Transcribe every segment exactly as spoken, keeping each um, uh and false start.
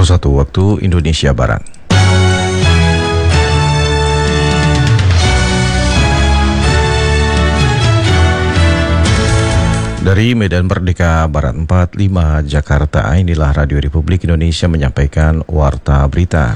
pukul satu waktu Indonesia Barat. Dari Medan Merdeka Barat empat puluh lima Jakarta, inilah Radio Republik Indonesia menyampaikan Warta Berita.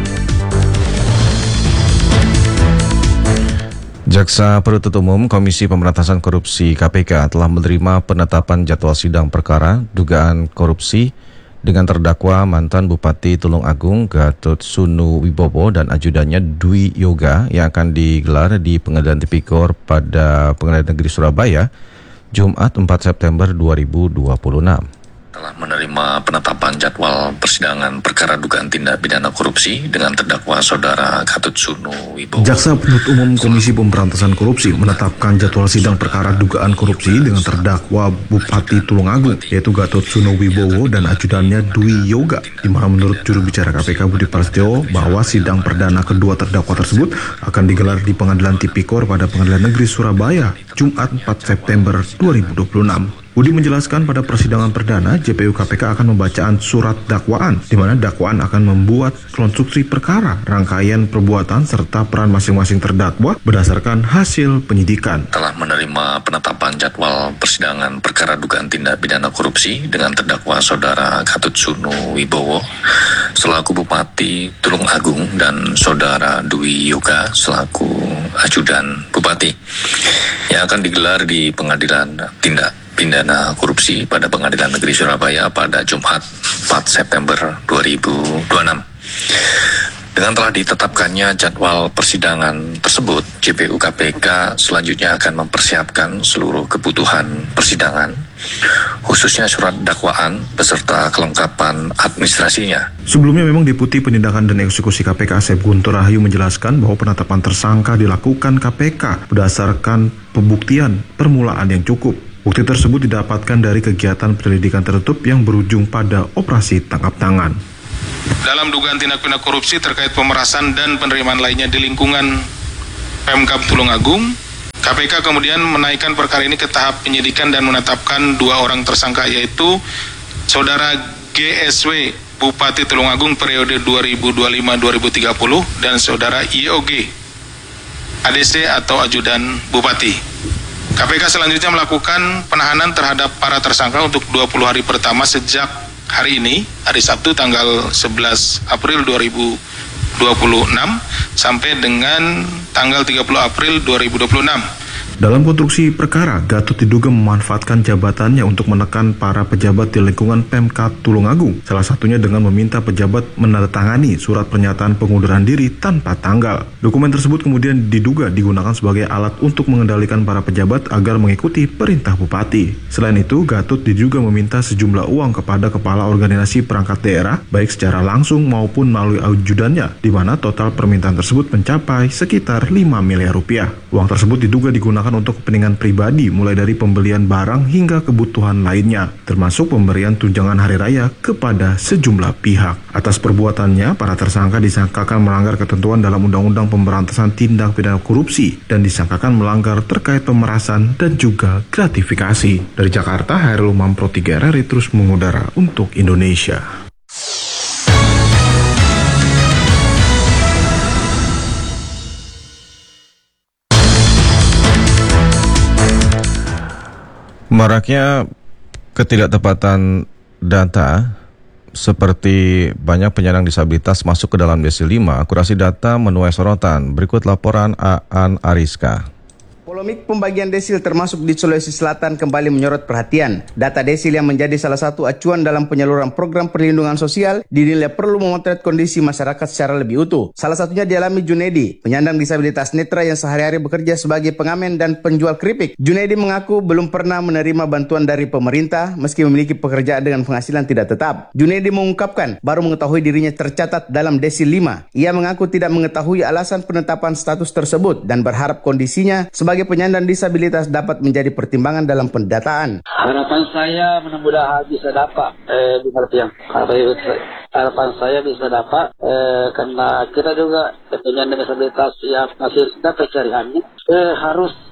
Jaksa Penuntut Umum Komisi Pemberantasan Korupsi K P K telah menerima penetapan jadwal sidang perkara dugaan korupsi dengan terdakwa mantan Bupati Tulungagung Gatot Sunu Wibowo dan ajudannya Dwi Yoga yang akan digelar di Pengadilan Tipikor pada Pengadilan Negeri Surabaya Jumat empat September dua ribu dua puluh enam. Telah menerima penetapan jadwal persidangan perkara dugaan tindak pidana korupsi dengan terdakwa saudara Gatot Sunu Wibowo. Jaksa Penuntut Umum Komisi Pemberantasan Korupsi menetapkan jadwal sidang perkara dugaan korupsi dengan terdakwa Bupati Tulungagung yaitu Gatot Sunu Wibowo dan ajudannya Dwi Yoga, di mana menurut juru bicara K P K Budi Prasetyo bahwa sidang perdana kedua terdakwa tersebut akan digelar di Pengadilan Tipikor pada Pengadilan Negeri Surabaya Jumat empat September dua ribu dua puluh enam. Budi menjelaskan pada persidangan perdana, J P U K P K akan membacaan surat dakwaan, di mana dakwaan akan membuat konstruksi perkara, rangkaian perbuatan, serta peran masing-masing terdakwa berdasarkan hasil penyidikan. Telah menerima penetapan jadwal persidangan perkara dugaan tindak pidana korupsi dengan terdakwa saudara Gatot Sunu Wibowo selaku Bupati Tulungagung dan saudara Dwi Yoga selaku ajudan Bupati yang akan digelar di Pengadilan Tindak Pidana Korupsi pada Pengadilan Negeri Surabaya pada Jumat empat September dua ribu dua puluh enam. Dengan telah ditetapkannya jadwal persidangan tersebut, J P U K P K selanjutnya akan mempersiapkan seluruh kebutuhan persidangan, khususnya surat dakwaan beserta kelengkapan administrasinya. Sebelumnya memang Deputi Penindakan dan Eksekusi K P K Asep Guntur Rahayu menjelaskan bahwa penetapan tersangka dilakukan K P K berdasarkan pembuktian permulaan yang cukup. Bukti tersebut didapatkan dari kegiatan penyelidikan tertutup yang berujung pada operasi tangkap tangan. Dalam dugaan tindak pidana korupsi terkait pemerasan dan penerimaan lainnya di lingkungan Pemkab Tulungagung, K P K kemudian menaikkan perkara ini ke tahap penyidikan dan menetapkan dua orang tersangka, yaitu Saudara G S W Bupati Tulungagung periode dua ribu dua puluh lima sampai dua ribu tiga puluh dan Saudara Y O G A D C atau ajudan Bupati. K P K selanjutnya melakukan penahanan terhadap para tersangka untuk dua puluh hari pertama sejak hari ini, hari Sabtu tanggal sebelas April dua ribu dua puluh enam sampai dengan tanggal tiga puluh April dua ribu dua puluh enam. Dalam konstruksi perkara, Gatot diduga memanfaatkan jabatannya untuk menekan para pejabat di lingkungan Pemkab Tulungagung, salah satunya dengan meminta pejabat menandatangani surat pernyataan pengunduran diri tanpa tanggal. Dokumen tersebut kemudian diduga digunakan sebagai alat untuk mengendalikan para pejabat agar mengikuti perintah bupati. Selain itu, Gatot diduga meminta sejumlah uang kepada kepala organisasi perangkat daerah, baik secara langsung maupun melalui ajudannya, di mana total permintaan tersebut mencapai sekitar lima miliar rupiah. Uang tersebut diduga digunakan untuk kepentingan pribadi, mulai dari pembelian barang hingga kebutuhan lainnya, termasuk pemberian tunjangan hari raya kepada sejumlah pihak. Atas perbuatannya, para tersangka disangkakan melanggar ketentuan dalam Undang-Undang Pemberantasan Tindak Pidana Korupsi dan disangkakan melanggar terkait pemerasan dan juga gratifikasi. Dari Jakarta, Hairul Mampro tiga R R I terus mengudara untuk Indonesia. Maraknya ketidaktepatan data seperti banyak penyandang disabilitas masuk ke dalam desil lima, akurasi data menuai sorotan. Berikut laporan Aan Ariska. Polemik pembagian desil termasuk di Sulawesi Selatan kembali menyorot perhatian. Data desil yang menjadi salah satu acuan dalam penyaluran program perlindungan sosial dinilai perlu memotret kondisi masyarakat secara lebih utuh. Salah satunya dialami Junedi, penyandang disabilitas netra yang sehari-hari bekerja sebagai pengamen dan penjual keripik. Junedi mengaku belum pernah menerima bantuan dari pemerintah meski memiliki pekerjaan dengan penghasilan tidak tetap. Junedi mengungkapkan baru mengetahui dirinya tercatat dalam desil lima. Ia mengaku tidak mengetahui alasan penetapan status tersebut dan berharap kondisinya sebagai penyandang disabilitas dapat menjadi pertimbangan dalam pendataan. Harapan saya mudah-mudahan bisa dapat eh, pengertian. Harapan saya bisa dapat eh, karena kita juga penyandang disabilitas yang masih dapat cariannya eh, harus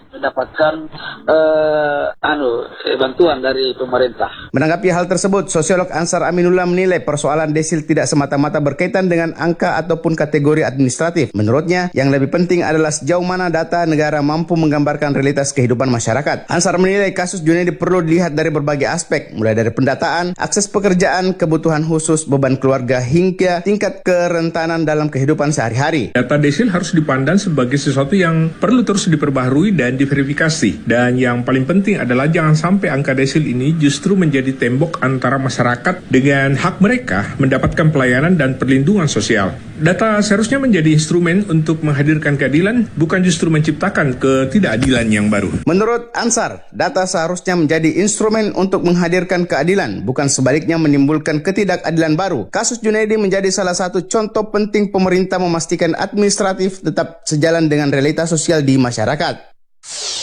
mendapatkan eh, anu eh, bantuan dari pemerintah. Menanggapi hal tersebut, sosiolog Ansar Aminullah menilai persoalan desil tidak semata-mata berkaitan dengan angka ataupun kategori administratif. Menurutnya, yang lebih penting adalah sejauh mana data negara mampu menggambarkan realitas kehidupan masyarakat. Ansar menilai kasus Junaidi perlu dilihat dari berbagai aspek, mulai dari pendataan, akses pekerjaan, kebutuhan khusus, beban keluarga, hingga tingkat kerentanan dalam kehidupan sehari-hari. Data desil harus dipandang sebagai sesuatu yang perlu terus diperbaharui dan diverifikasi. Dan yang paling penting adalah jangan sampai angka desil ini justru menjadi tembok antara masyarakat dengan hak mereka mendapatkan pelayanan dan perlindungan sosial. Data seharusnya menjadi instrumen untuk menghadirkan keadilan, bukan justru menciptakan ketidakadilan yang baru. Menurut Ansar, data seharusnya menjadi instrumen untuk menghadirkan keadilan, bukan sebaliknya menimbulkan ketidakadilan baru. Kasus Junaidi menjadi salah satu contoh penting pemerintah memastikan administratif tetap sejalan dengan realitas sosial di masyarakat.